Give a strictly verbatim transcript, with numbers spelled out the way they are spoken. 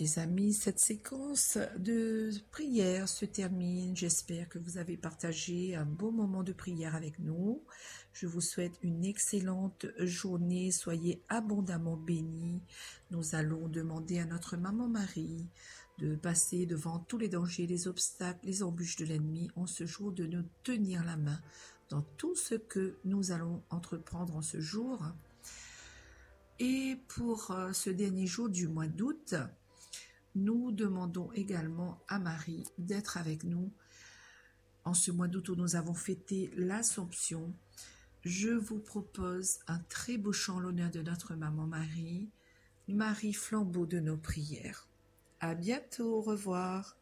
Les amis, cette séquence de prière se termine. J'espère que vous avez partagé un beau moment de prière avec nous. Je vous souhaite une excellente journée. Soyez abondamment bénis. Nous allons demander à notre maman Marie de passer devant tous les dangers, les obstacles, les embûches de l'ennemi en ce jour, de nous tenir la main dans tout ce que nous allons entreprendre en ce jour. Et pour ce dernier jour du mois d'août, nous demandons également à Marie d'être avec nous en ce mois d'août où nous avons fêté l'Assomption. Je vous propose un très beau chant en l'honneur de notre maman Marie, Marie flambeau de nos prières. À bientôt, au revoir.